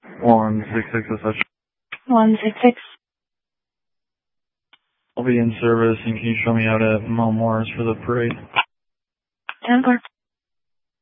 166 is such. 166. I'll be in service, and can you show me out at Mount Morris for the parade? 10-4.